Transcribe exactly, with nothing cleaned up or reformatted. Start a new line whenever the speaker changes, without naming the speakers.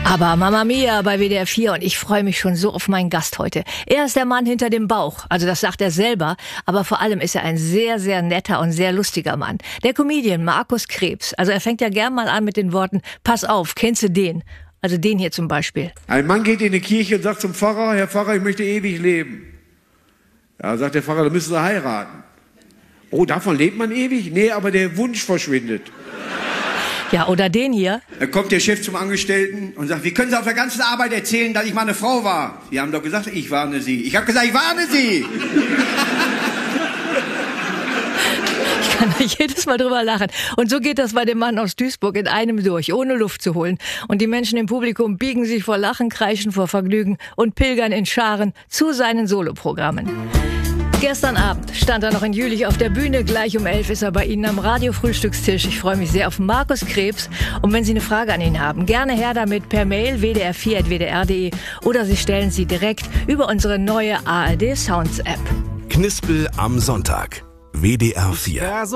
Aber Mamma Mia bei W D R vier und ich freue mich schon so auf meinen Gast heute. Er ist der Mann hinter dem Bauch, also das sagt er selber, aber vor allem ist er ein sehr, sehr netter und sehr lustiger Mann. Der Comedian Markus Krebs, also er fängt ja gern mal an mit den Worten, pass auf, kennst du den? Also den hier zum Beispiel.
Ein Mann geht in die Kirche und sagt zum Pfarrer, Herr Pfarrer, ich möchte ewig leben. Ja, sagt der Pfarrer, dann müssen Sie heiraten. Oh, davon lebt man ewig? Nee, aber der Wunsch verschwindet.
Ja, oder den hier.
Da kommt der Chef zum Angestellten und sagt, wie können Sie auf der ganzen Arbeit erzählen, dass ich mal eine Frau war? Sie haben doch gesagt, ich warne Sie. Ich habe gesagt, ich warne Sie.
Ich kann da jedes Mal drüber lachen. Und so geht das bei dem Mann aus Duisburg in einem durch, ohne Luft zu holen. Und die Menschen im Publikum biegen sich vor Lachen, kreischen vor Vergnügen und pilgern in Scharen zu seinen Soloprogrammen. Gestern Abend stand er noch in Jülich auf der Bühne. Gleich um elf ist er bei Ihnen am Radio-Frühstückstisch. Ich freue mich sehr auf Markus Krebs. Und wenn Sie eine Frage an ihn haben, gerne her damit per Mail w d r vier at w d r punkt d e oder Sie stellen sie direkt über unsere neue A R D Sounds App.
Knispel am Sonntag. W D R vier.